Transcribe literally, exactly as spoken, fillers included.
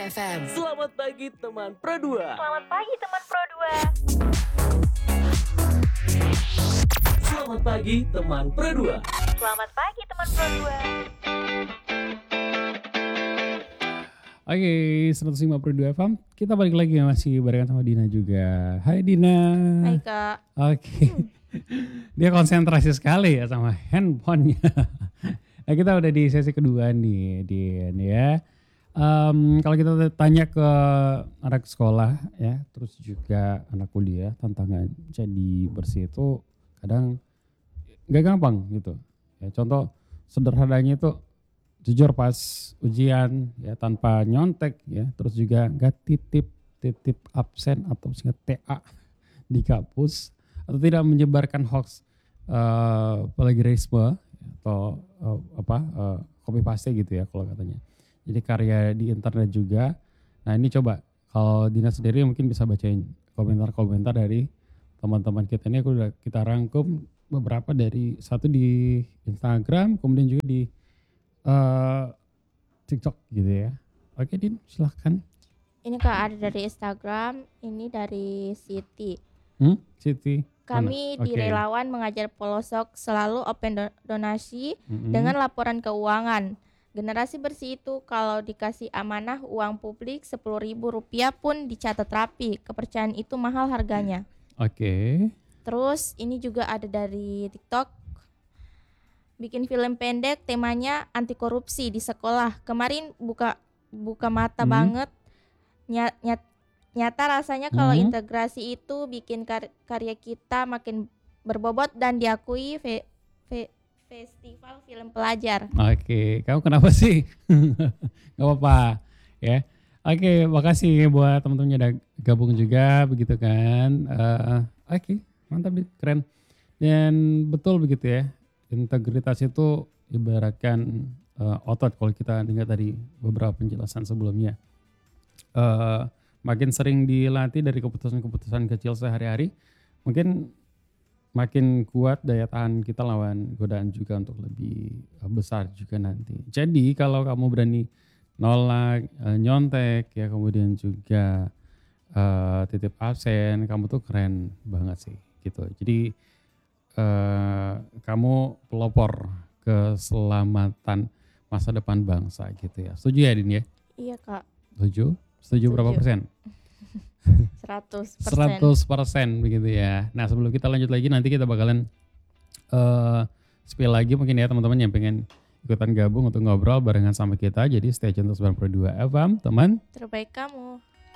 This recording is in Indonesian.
F M. Selamat pagi teman Pro dua. Selamat pagi teman Pro dua. Selamat pagi teman Pro dua. Selamat pagi teman Pro dua. Oke, seratus lima puluh dua F M. Kita balik lagi masih barengan sama Dina juga. Hai Dina. Hai Kak. Oke. Dia konsentrasi sekali ya sama handphonenya. Nah, kita udah di sesi kedua nih, Din ya. Um, kalau kita tanya ke anak sekolah ya, terus juga anak kuliah, tantangan jadi bersih itu kadang nggak gampang gitu. Ya, contoh sederhananya itu jujur pas ujian ya tanpa nyontek ya, terus juga nggak titip titip absen atau misalnya T A di kampus, atau tidak menyebarkan hoax uh, plagiarisme atau uh, apa uh, copy paste gitu ya kalau katanya. Jadi karya di internet juga. Nah ini coba kalau Dina sendiri mungkin bisa bacain komentar-komentar dari teman-teman kita. Ini aku udah kita rangkum beberapa dari satu di Instagram, kemudian juga di uh, TikTok gitu ya. Oke Din, silahkan. Ini Kak ada dari Instagram, ini dari Siti. Hmm, Siti. Kami Mana? di Oke. relawan mengajar pelosok selalu open do- donasi Mm-mm. dengan laporan keuangan. Generasi bersih itu kalau dikasih amanah uang publik sepuluh ribu rupiah pun dicatat rapi. Kepercayaan itu mahal harganya. Oke. Terus ini juga ada dari TikTok. Bikin film pendek temanya anti korupsi di sekolah. Kemarin buka buka mata Hmm. banget. Nya- nya- Nyata rasanya kalau Hmm. integrasi itu bikin kar- karya kita makin berbobot dan diakui fe- fe- festival film pelajar. Oke, kamu kenapa sih? Gak apa-apa ya. Oke, makasih buat teman-teman yang udah gabung juga begitu kan. Eh, Oke, mantap nih, keren. Dan betul begitu ya. Integritas itu ibaratkan eh, otot kalau kita dengar dari beberapa penjelasan sebelumnya. Eh, makin sering dilatih dari keputusan-keputusan kecil sehari-hari, mungkin makin kuat daya tahan kita lawan godaan juga untuk lebih uh, besar juga nanti. Jadi kalau kamu berani nolak, uh, nyontek ya, kemudian juga uh, titip absen, kamu tuh keren banget sih gitu. Jadi uh, kamu pelopor keselamatan masa depan bangsa gitu ya. Setuju ya Din ya? Iya Kak, Setuju? Setuju berapa Setuju. persen? seratus persen. seratus persen begitu ya. Nah sebelum kita lanjut lagi nanti kita bakalan uh, spill lagi mungkin ya teman-teman yang pengen ikutan gabung untuk ngobrol barengan sama kita. Jadi stay tune terus sembilan puluh dua F M teman. Terbaik kamu.